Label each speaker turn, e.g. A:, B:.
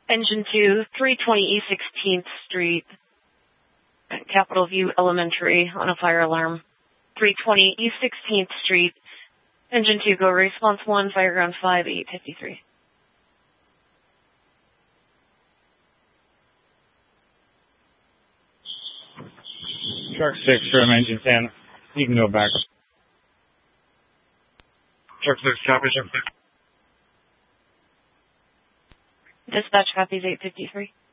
A: Engine 2, 320 East 16th Street, Capitol View Elementary on a fire alarm. 320 East 16th Street, Engine 2, go response 1, fire ground 5, 853.
B: Truck 6 from Engine 10. You can go back. Truck 6, copy, Truck 6.
A: Dispatch copies 853.